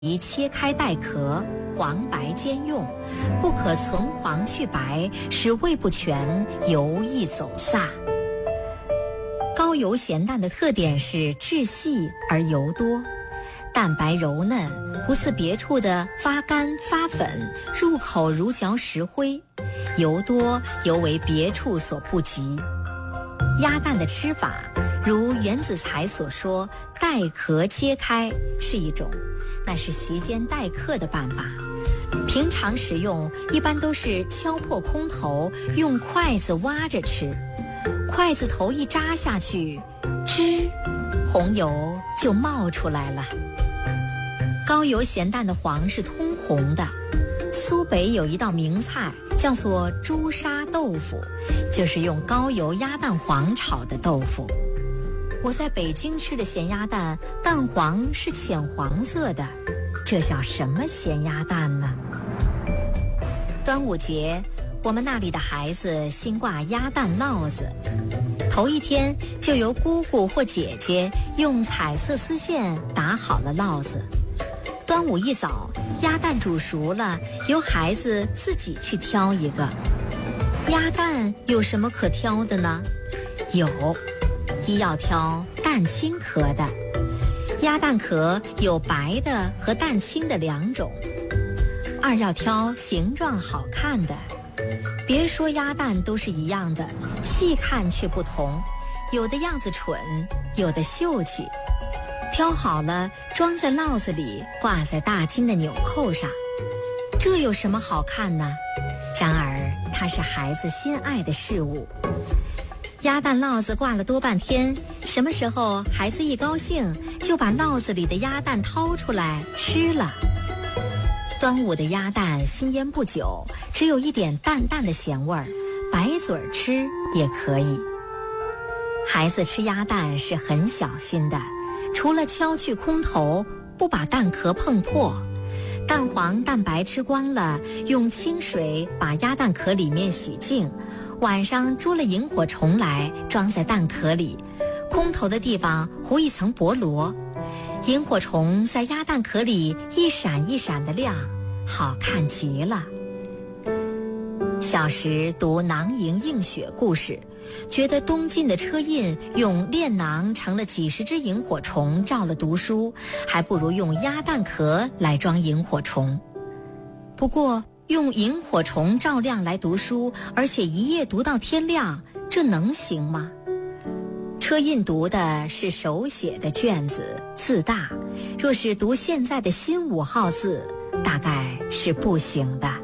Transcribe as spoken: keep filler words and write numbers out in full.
宜切开带壳，黄白兼用，不可存黄去白，使味不全，油易走散。高油咸蛋的特点是质细而油多，蛋白柔嫩，不似别处的发干发粉，入口如嚼石灰，油多尤为别处所不及。鸭蛋的吃法，如袁子才所说，带壳切开是一种，那是席间待客的办法。平常食用一般都是敲破空头，用筷子挖着吃，筷子头一扎下去，吱，红油就冒出来了。高油咸蛋的黄是通红的。苏北有一道名菜叫做朱砂豆腐，就是用高油鸭蛋黄炒的豆腐。我在北京吃的咸鸭蛋，蛋黄是浅黄色的，这叫什么咸鸭蛋呢？端午节，我们那里的孩子新挂鸭蛋烙子，头一天就由姑姑或姐姐用彩色丝线打好了烙子。端午一早，鸭蛋煮熟了，由孩子自己去挑一个。鸭蛋有什么可挑的呢？有，一要挑蛋清壳的。鸭蛋壳有白的和蛋清的两种。二要挑形状好看的。别说鸭蛋都是一样的，细看却不同，有的样子蠢，有的秀气。挑好了，装在烙子里，挂在大金的纽扣上。这有什么好看呢？然而它是孩子心爱的事物。鸭蛋烙子挂了多半天，什么时候孩子一高兴，就把烙子里的鸭蛋掏出来吃了。端午的鸭蛋新腌不久，只有一点淡淡的咸味儿，白嘴吃也可以。孩子吃鸭蛋是很小心的，除了敲去空头，不把蛋壳碰破。蛋黄蛋白吃光了，用清水把鸭蛋壳里面洗净，晚上捉了萤火虫来，装在蛋壳里，空头的地方糊一层薄萝，萤火虫在鸭蛋壳里一闪一闪的亮，好看极了。小时读囊萤映雪故事，觉得东晋的车胤用炼囊成了几十只萤火虫照了读书，还不如用鸭蛋壳来装萤火虫。不过用萤火虫照亮来读书，而且一夜读到天亮，这能行吗？车胤读的是手写的卷子，字大，若是读现在的新五号字，大概是不行的。